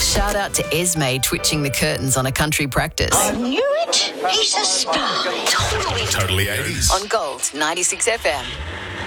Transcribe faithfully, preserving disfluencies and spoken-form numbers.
Shout out to Esme twitching the curtains on a country practice. I knew it. He's a spy. Totally. Totally eighties. On Gold ninety-six F M.